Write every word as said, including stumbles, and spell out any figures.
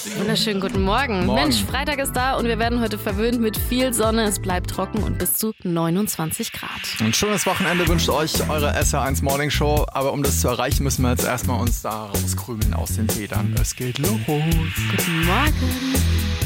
Wunderschönen guten Morgen. Morgen. Mensch, Freitag ist da und wir werden heute verwöhnt mit viel Sonne. Es bleibt trocken und bis zu neunundzwanzig Grad. Ein schönes Wochenende wünscht euch eure S R eins Morning Show. Aber um das zu erreichen, müssen wir jetzt erstmal uns da rauskrümeln aus den Federn. Es geht los. Guten Morgen.